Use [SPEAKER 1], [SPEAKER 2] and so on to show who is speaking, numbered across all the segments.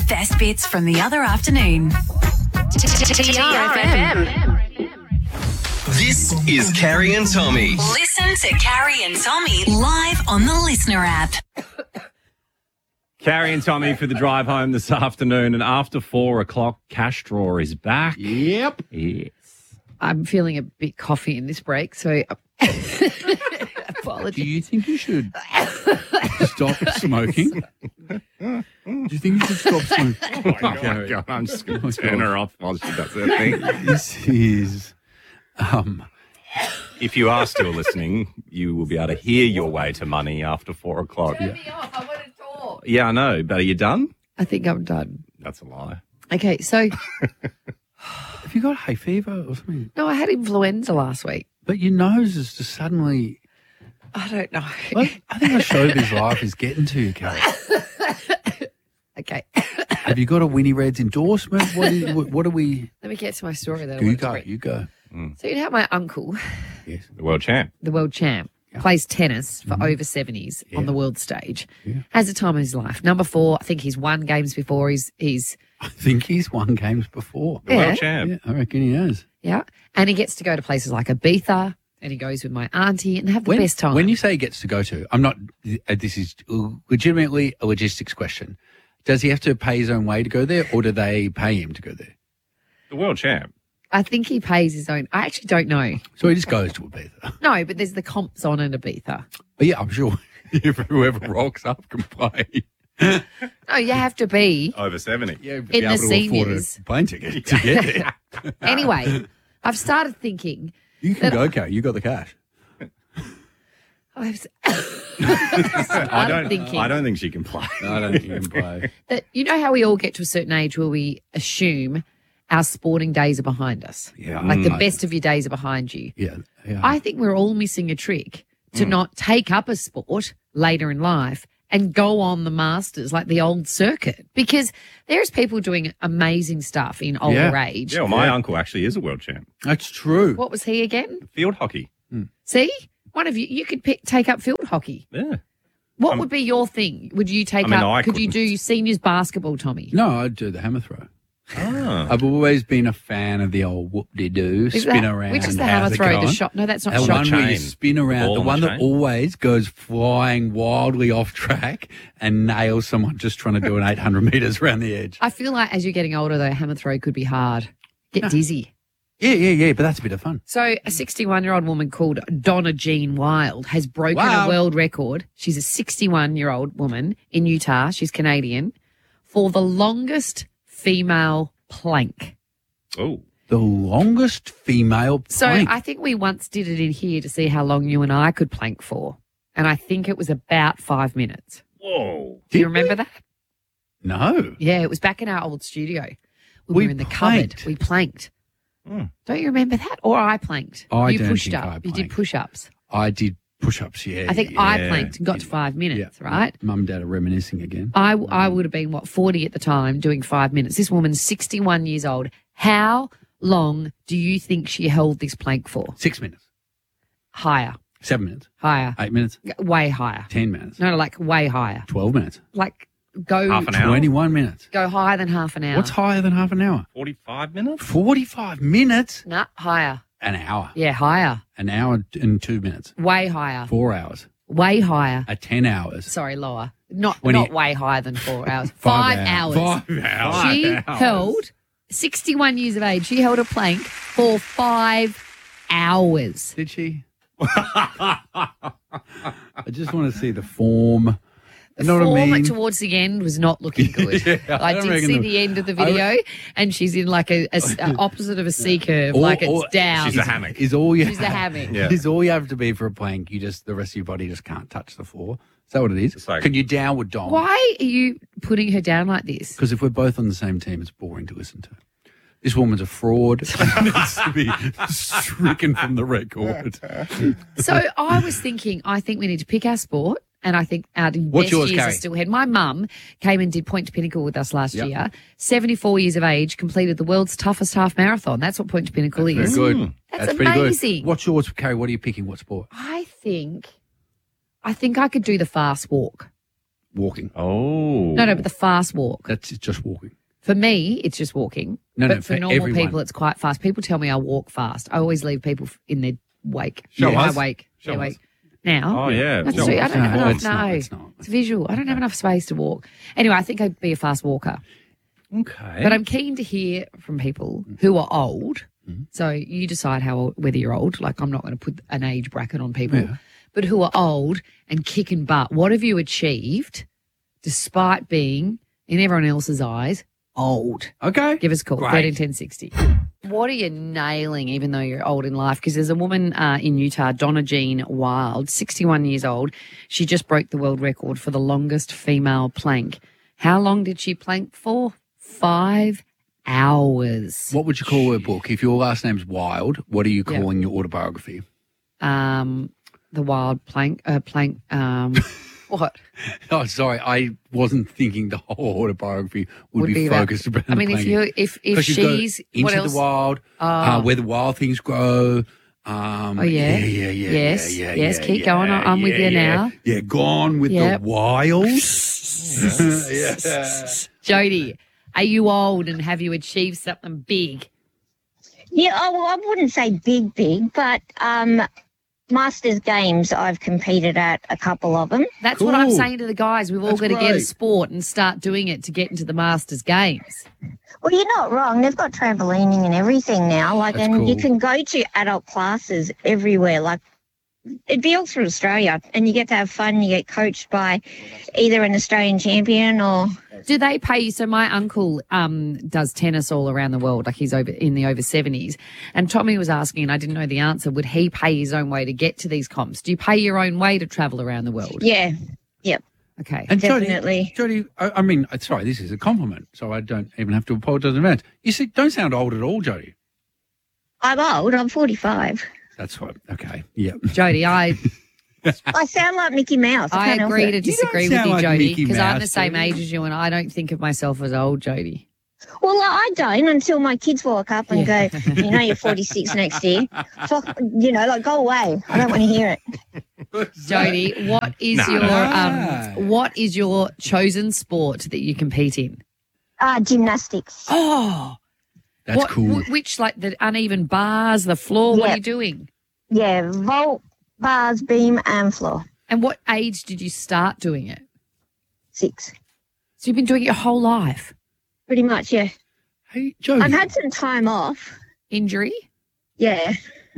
[SPEAKER 1] best bits from the other afternoon. TRFM.
[SPEAKER 2] This is Carrie and Tommy.
[SPEAKER 1] Listen to Carrie and Tommy live on the Listener app.
[SPEAKER 3] Carrie and Tommy for the drive home this afternoon, and after 4 o'clock, Cash Draw is back.
[SPEAKER 4] Yep.
[SPEAKER 3] Yes.
[SPEAKER 5] I'm feeling a bit coffee in this break, so apologies.
[SPEAKER 4] Do you think you should stop smoking? Do you think you should stop smoking?
[SPEAKER 3] Oh, my God. I'm just going to turn her off while she does her thing.
[SPEAKER 4] This is...
[SPEAKER 3] If you are still listening, you will be able to hear your way to money after 4 o'clock.
[SPEAKER 5] Turn me off. I want to talk.
[SPEAKER 3] Yeah, I know, but are you done?
[SPEAKER 5] I think I'm done.
[SPEAKER 3] That's a lie.
[SPEAKER 5] Okay, so
[SPEAKER 4] Have you got hay fever or something?
[SPEAKER 5] no, I had influenza last week.
[SPEAKER 4] But your nose is just suddenly...
[SPEAKER 5] I don't know.
[SPEAKER 4] I think the showbiz life is getting to you, Carrie.
[SPEAKER 5] Okay,
[SPEAKER 4] Have you got a Winnie Red's endorsement? What are we...
[SPEAKER 5] let me get to my story. That I
[SPEAKER 4] You
[SPEAKER 5] wanted to
[SPEAKER 4] go,
[SPEAKER 5] read.
[SPEAKER 4] you go.
[SPEAKER 5] So you know how my uncle,
[SPEAKER 4] Yes.
[SPEAKER 3] The world champ.
[SPEAKER 5] the world champ, plays tennis for over 70s on the world stage. Has the time of his life. Number 4, I think he's won games before. He's
[SPEAKER 4] I think he's won games before.
[SPEAKER 3] The world champ.
[SPEAKER 4] Yeah, I reckon he has.
[SPEAKER 5] yeah, and he gets to go to places like Ibiza, and he goes with my auntie and have the best time.
[SPEAKER 4] When you say he gets to go to, I'm not, this is legitimately a logistics question. Does he have to pay his own way to go there, or do they pay him to go there?
[SPEAKER 3] The world champ.
[SPEAKER 5] I think he pays his own. I actually don't know.
[SPEAKER 4] So he just goes to Ibiza.
[SPEAKER 5] No, but there's the comps on in Ibiza.
[SPEAKER 4] But yeah, I'm sure if whoever rocks up can play.
[SPEAKER 5] No, you have to be.
[SPEAKER 3] Over 70.
[SPEAKER 4] Yeah,
[SPEAKER 5] In the seniors.
[SPEAKER 4] afford a plane ticket to get there.
[SPEAKER 5] Anyway, I've started thinking.
[SPEAKER 4] You can go, Carrie. You got the cash.
[SPEAKER 5] I've
[SPEAKER 3] I don't think she can play.
[SPEAKER 4] I don't think you can play.
[SPEAKER 5] that you know how we all get to a certain age where we assume our sporting days are behind us.
[SPEAKER 4] Yeah.
[SPEAKER 5] Like the best of your days are behind you.
[SPEAKER 4] Yeah.
[SPEAKER 5] I think we're all missing a trick to not take up a sport later in life and go on the masters like the old circuit, because there's people doing amazing stuff in older age.
[SPEAKER 3] Yeah, well, my uncle actually is a world champ.
[SPEAKER 4] That's true.
[SPEAKER 5] What was he again?
[SPEAKER 3] Field hockey.
[SPEAKER 5] See, one of you could take up field hockey.
[SPEAKER 3] Yeah.
[SPEAKER 5] What would be your thing? Would you take up? Could you do seniors basketball, Tommy?
[SPEAKER 4] No, I'd do the hammer throw.
[SPEAKER 3] Ah.
[SPEAKER 4] I've always been a fan of the old whoop-de-doo,
[SPEAKER 5] Is
[SPEAKER 4] spin
[SPEAKER 5] that-
[SPEAKER 4] around.
[SPEAKER 5] Which is the hammer
[SPEAKER 4] how's it
[SPEAKER 5] throw? The
[SPEAKER 4] going?
[SPEAKER 5] shot? No, that's not
[SPEAKER 4] The
[SPEAKER 5] shot.
[SPEAKER 4] one where you
[SPEAKER 3] chain.
[SPEAKER 4] spin around,
[SPEAKER 3] Ball
[SPEAKER 4] the
[SPEAKER 3] on
[SPEAKER 4] one
[SPEAKER 3] the
[SPEAKER 4] that
[SPEAKER 3] chain.
[SPEAKER 4] always goes flying wildly off track and nails someone just trying to do an 800 metres around the edge.
[SPEAKER 5] I feel like as you're getting older, though, hammer throw could be hard. Get dizzy.
[SPEAKER 4] Yeah, but that's a bit of fun.
[SPEAKER 5] So a 61-year-old woman called Donna Jean Wild has broken a world record. She's a 61-year-old woman in Utah. She's Canadian, for the longest female plank.
[SPEAKER 3] Oh.
[SPEAKER 4] The longest female
[SPEAKER 5] So
[SPEAKER 4] plank.
[SPEAKER 5] I think we once did it in here to see how long you and I could plank for. And I think it was about 5 minutes.
[SPEAKER 3] Whoa.
[SPEAKER 5] Do you remember that?
[SPEAKER 4] No.
[SPEAKER 5] Yeah, it was back in our old studio. We
[SPEAKER 4] We
[SPEAKER 5] were in the
[SPEAKER 4] planked.
[SPEAKER 5] cupboard. We planked. Don't you remember that? Or I planked.
[SPEAKER 4] I
[SPEAKER 5] you
[SPEAKER 4] don't
[SPEAKER 5] pushed
[SPEAKER 4] think
[SPEAKER 5] up.
[SPEAKER 4] I
[SPEAKER 5] You did
[SPEAKER 4] planked.
[SPEAKER 5] push-ups.
[SPEAKER 4] I did push-ups, yeah.
[SPEAKER 5] I think I planked and got to 5 minutes, right?
[SPEAKER 4] Mum and Dad are reminiscing again.
[SPEAKER 5] I would have been, 40 at the time doing 5 minutes. This woman's 61 years old. How long do you think she held this plank for?
[SPEAKER 4] 6 minutes.
[SPEAKER 5] Higher.
[SPEAKER 4] 7 minutes.
[SPEAKER 5] Higher.
[SPEAKER 4] 8 minutes.
[SPEAKER 5] Way higher.
[SPEAKER 4] 10 minutes.
[SPEAKER 5] No, like way higher.
[SPEAKER 4] 12 minutes.
[SPEAKER 5] Like go
[SPEAKER 3] Half an hour.
[SPEAKER 4] 21 minutes.
[SPEAKER 5] go higher than half an hour.
[SPEAKER 4] What's higher than half an hour?
[SPEAKER 3] 45 minutes?
[SPEAKER 4] 45 minutes?
[SPEAKER 5] Nah, higher.
[SPEAKER 4] An hour.
[SPEAKER 5] Yeah, higher.
[SPEAKER 4] An hour and 2 minutes.
[SPEAKER 5] Way higher.
[SPEAKER 4] 4 hours.
[SPEAKER 5] Way higher.
[SPEAKER 4] 10 hours.
[SPEAKER 5] Sorry, lower. Not
[SPEAKER 4] 20
[SPEAKER 5] not way higher than 4 hours.
[SPEAKER 4] 5
[SPEAKER 5] hours.
[SPEAKER 4] 5 hours.
[SPEAKER 5] She held 61 years of age. She held a plank for 5 hours.
[SPEAKER 4] Did she? I just want to see the form. You know what I
[SPEAKER 5] Form
[SPEAKER 4] mean?
[SPEAKER 5] towards the end was not looking good. I
[SPEAKER 4] don't
[SPEAKER 5] did
[SPEAKER 4] reckon
[SPEAKER 5] see
[SPEAKER 4] the-
[SPEAKER 5] the end of the video, and she's in like a opposite of a C curve,
[SPEAKER 4] Or-
[SPEAKER 5] like it's
[SPEAKER 4] or-
[SPEAKER 5] down.
[SPEAKER 3] She's a hammock.
[SPEAKER 4] Is all you
[SPEAKER 5] She's the hammock.
[SPEAKER 3] Yeah.
[SPEAKER 4] Is all you have to be for a plank. You just the rest of your body just can't touch the floor. Is that what it is?
[SPEAKER 3] It's like-
[SPEAKER 4] Can you downward dog?
[SPEAKER 5] Why are you putting her down like this?
[SPEAKER 4] Because if we're both on the same team, it's boring to listen to. This woman's a fraud. She needs to be stricken from the record.
[SPEAKER 5] So I was thinking, I think we need to pick our sport. And I think our
[SPEAKER 4] What's
[SPEAKER 5] best
[SPEAKER 4] yours,
[SPEAKER 5] years are
[SPEAKER 4] Carrie?
[SPEAKER 5] still ahead. My mum came and did Point to Pinnacle with us last
[SPEAKER 4] Yep.
[SPEAKER 5] year. 74 years of age, completed the world's toughest half marathon. That's what Point to Pinnacle
[SPEAKER 4] Very
[SPEAKER 5] is.
[SPEAKER 4] good.
[SPEAKER 5] That's
[SPEAKER 4] pretty
[SPEAKER 5] amazing.
[SPEAKER 4] good. What's yours, Carrie? What are you picking? What sport?
[SPEAKER 5] I think I could do the fast walk.
[SPEAKER 4] walking.
[SPEAKER 3] Oh.
[SPEAKER 5] No, but the fast walk.
[SPEAKER 4] That's just walking.
[SPEAKER 5] For me, it's just walking.
[SPEAKER 4] No,
[SPEAKER 5] but
[SPEAKER 4] no,
[SPEAKER 5] for
[SPEAKER 4] for
[SPEAKER 5] normal
[SPEAKER 4] everyone.
[SPEAKER 5] people, it's quite fast. People tell me I walk fast. I always leave people in their wake.
[SPEAKER 3] Show
[SPEAKER 5] My
[SPEAKER 3] us.
[SPEAKER 5] wake.
[SPEAKER 3] Show
[SPEAKER 5] Their
[SPEAKER 3] us.
[SPEAKER 5] wake. Now.
[SPEAKER 3] Oh, yeah.
[SPEAKER 5] That's
[SPEAKER 3] Show
[SPEAKER 5] true.
[SPEAKER 3] us.
[SPEAKER 5] I don't have enough.
[SPEAKER 4] it's not, it's not.
[SPEAKER 5] It's visual. I don't have enough space to walk. Anyway, I think I'd be a fast walker.
[SPEAKER 3] Okay.
[SPEAKER 5] But I'm keen to hear from people who are old. So you decide whether you're old. Like, I'm not going to put an age bracket on people, but who are old and kicking butt. What have you achieved despite being, in everyone else's eyes, old?
[SPEAKER 4] Okay.
[SPEAKER 5] Give us a call,
[SPEAKER 4] Great.
[SPEAKER 5] 131060. What are you nailing, even though you're old in life? Because there's a woman in Utah, Donna Jean Wild, 61 years old. She just broke the world record for the longest female plank. How long did she plank for? 5 hours.
[SPEAKER 4] What would you call a book? If your last name's Wild, what are you calling your autobiography?
[SPEAKER 5] The wild plank. What?
[SPEAKER 4] Oh, sorry. I wasn't thinking the whole autobiography would be
[SPEAKER 5] about-
[SPEAKER 4] focused around
[SPEAKER 5] I mean,
[SPEAKER 4] planking.
[SPEAKER 5] if
[SPEAKER 4] 'Cause you've got
[SPEAKER 5] she's
[SPEAKER 4] Into
[SPEAKER 5] what else?
[SPEAKER 4] the Wild, where the wild things grow.
[SPEAKER 5] Oh, yeah. Yes, yes, keep going. I'm with you now.
[SPEAKER 4] Yeah, gone with
[SPEAKER 5] Yep.
[SPEAKER 4] the wild.
[SPEAKER 5] Jody, are you old and have you achieved something big?
[SPEAKER 6] Yeah, well, I wouldn't say big, but Masters Games, I've competed at a couple of them.
[SPEAKER 5] That's what I'm
[SPEAKER 4] Cool.
[SPEAKER 5] saying to the guys. We've all
[SPEAKER 4] That's
[SPEAKER 5] got to get a
[SPEAKER 4] great.
[SPEAKER 5] sport and start doing it to get into the Masters Games.
[SPEAKER 6] Well, you're not wrong. They've got trampolining and everything now.
[SPEAKER 4] That's
[SPEAKER 6] and you
[SPEAKER 4] cool.
[SPEAKER 6] can go to adult classes everywhere. Like, it'd be all through Australia, and you get to have fun. You get coached by either an Australian champion or...
[SPEAKER 5] Do they pay you? So my uncle does tennis all around the world, like he's over 70s. And Tommy was asking, and I didn't know the answer, would he pay his own way to get to these comps? Do you pay your own way to travel around the world?
[SPEAKER 6] Yeah, yep.
[SPEAKER 5] Okay.
[SPEAKER 4] And
[SPEAKER 6] Definitely.
[SPEAKER 4] Jody, I mean, sorry, this is a compliment, so I don't even have to apologise in advance. You see, don't sound old at all, Jody.
[SPEAKER 6] I'm old. I'm 45.
[SPEAKER 4] That's right. Okay. Yeah.
[SPEAKER 5] Jody, I
[SPEAKER 6] I sound like Mickey Mouse.
[SPEAKER 5] I
[SPEAKER 6] can't help
[SPEAKER 5] agree
[SPEAKER 6] it.
[SPEAKER 5] to disagree
[SPEAKER 4] don't
[SPEAKER 5] with
[SPEAKER 4] sound
[SPEAKER 5] you,
[SPEAKER 4] like
[SPEAKER 5] Jody,
[SPEAKER 4] Mickey
[SPEAKER 5] because I'm
[SPEAKER 4] Mouse,
[SPEAKER 5] the same
[SPEAKER 4] Jody.
[SPEAKER 5] age as you, and I don't think of myself as old, Jody.
[SPEAKER 6] Well, I don't until my kids walk up and go, you know, you're 46 next year. Fuck, you know, like, go away. I don't want to hear it.
[SPEAKER 5] Jody, what is your chosen sport that you compete in?
[SPEAKER 6] Gymnastics.
[SPEAKER 5] Oh,
[SPEAKER 4] That's cool.
[SPEAKER 5] Which, like the uneven bars, the floor? What are
[SPEAKER 6] Yeah.
[SPEAKER 5] you doing?
[SPEAKER 6] Yeah, vault, bars, beam, and floor.
[SPEAKER 5] And what age did you start doing it?
[SPEAKER 6] 6.
[SPEAKER 5] So you've been doing it your whole life.
[SPEAKER 6] Pretty much, yeah.
[SPEAKER 4] Hey, Jody.
[SPEAKER 6] I've had some time off.
[SPEAKER 5] Injury?
[SPEAKER 6] Yeah.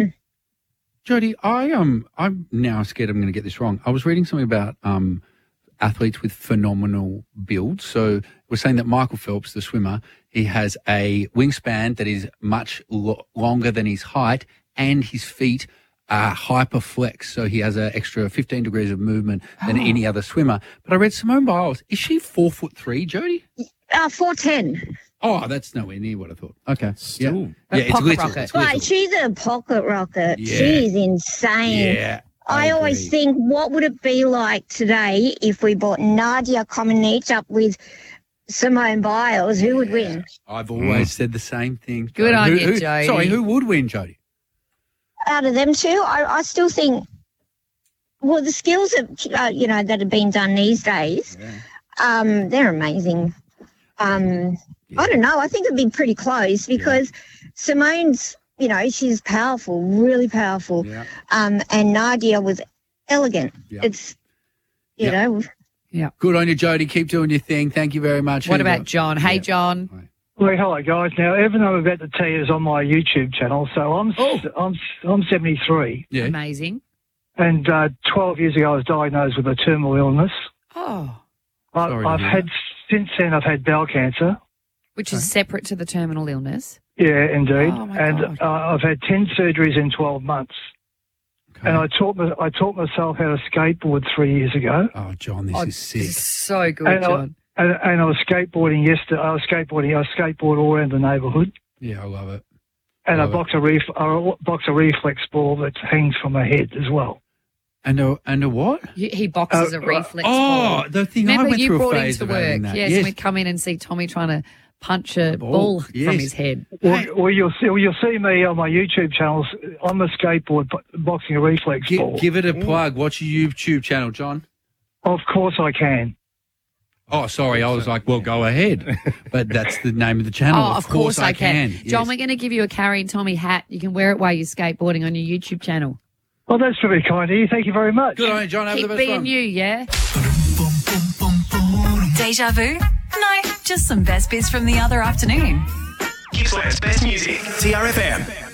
[SPEAKER 4] Jody, I'm now scared I'm going to get this wrong. I was reading something about athletes with phenomenal builds. So we're saying that Michael Phelps, the swimmer, he has a wingspan that is much longer than his height, and his feet are hyperflex. So he has an extra 15 degrees of movement than any other swimmer. But I read Simone Biles. Is she 4'3", Jody?
[SPEAKER 6] 4'10".
[SPEAKER 4] Oh, that's nowhere near what I thought. Okay.
[SPEAKER 3] Still.
[SPEAKER 4] Yeah, it's
[SPEAKER 5] pocket
[SPEAKER 4] little.
[SPEAKER 5] rocket.
[SPEAKER 4] It's little.
[SPEAKER 6] Right, she's a pocket rocket.
[SPEAKER 4] Yeah.
[SPEAKER 6] She is insane.
[SPEAKER 4] Yeah.
[SPEAKER 6] I always
[SPEAKER 4] agree.
[SPEAKER 6] think, what would it be like today if we brought Nadia Comaneci up with Simone Biles? Who would win?
[SPEAKER 4] I've always said the same thing.
[SPEAKER 5] Good on you,
[SPEAKER 4] Jody.
[SPEAKER 5] Jody.
[SPEAKER 4] Sorry, who would win, Jody?
[SPEAKER 6] Out of them two, I still think, well, the skills that, that have been done these days, they're amazing. I don't know. I think it'd be pretty close because Simone's, she's powerful, really powerful.
[SPEAKER 4] Yeah.
[SPEAKER 6] And Nadia was elegant.
[SPEAKER 4] Yeah.
[SPEAKER 6] It's,
[SPEAKER 4] Yeah. Good on you, Jody. Keep doing your thing. Thank you very much.
[SPEAKER 5] What about John? Hey, John.
[SPEAKER 7] Well, hello guys. Now, everything I'm about to tell you is on my YouTube channel. So I'm 73,
[SPEAKER 4] Yeah.
[SPEAKER 5] Amazing.
[SPEAKER 7] and 12 years ago I was diagnosed with a terminal illness.
[SPEAKER 5] Oh,
[SPEAKER 4] Sorry to
[SPEAKER 7] I've
[SPEAKER 4] hear
[SPEAKER 7] had since then I've had bowel cancer.
[SPEAKER 5] which is separate to the terminal illness.
[SPEAKER 7] Yeah, indeed.
[SPEAKER 5] Oh, my
[SPEAKER 7] and
[SPEAKER 5] God.
[SPEAKER 7] I've had 10 surgeries in 12 months.
[SPEAKER 4] Okay.
[SPEAKER 7] And I taught myself how to skateboard 3 years ago.
[SPEAKER 4] Oh, John, this is
[SPEAKER 5] This
[SPEAKER 4] sick.
[SPEAKER 5] is so good,
[SPEAKER 7] And
[SPEAKER 5] John.
[SPEAKER 7] And I was skateboarding yesterday. I skateboard all around the neighbourhood.
[SPEAKER 4] Yeah, I love it.
[SPEAKER 7] And I
[SPEAKER 4] Love
[SPEAKER 7] box a reflex ball that hangs from my head as well.
[SPEAKER 4] And a what?
[SPEAKER 5] He boxes a reflex
[SPEAKER 4] Oh,
[SPEAKER 5] ball.
[SPEAKER 4] the thing I
[SPEAKER 5] Remember,
[SPEAKER 4] went
[SPEAKER 5] you
[SPEAKER 4] through a
[SPEAKER 5] brought
[SPEAKER 4] phase
[SPEAKER 5] into
[SPEAKER 4] of having
[SPEAKER 5] work.
[SPEAKER 4] that.
[SPEAKER 5] Yes, we come in and see Tommy trying to punch a ball
[SPEAKER 4] Yes.
[SPEAKER 5] from his head.
[SPEAKER 7] Well, you'll see me on my YouTube channels on the skateboard boxing a reflex ball.
[SPEAKER 4] Give it a plug. What's your YouTube channel, John?
[SPEAKER 7] Of course I can.
[SPEAKER 4] Oh, sorry. I was like, well, go ahead. But that's the name of the channel.
[SPEAKER 5] Oh, of course I can.
[SPEAKER 4] Yes.
[SPEAKER 5] John, we're going to give you a Carrie and Tommy hat. You can wear it while you're skateboarding on your YouTube channel.
[SPEAKER 7] Well, that's very kind of you. Thank you very much.
[SPEAKER 4] Good on you, John. Have
[SPEAKER 5] Keep
[SPEAKER 4] the best
[SPEAKER 5] being
[SPEAKER 4] one.
[SPEAKER 5] you, yeah?
[SPEAKER 1] Deja vu? No, just some best bits from the other afternoon.
[SPEAKER 2] Gippsland's best music. TRFM.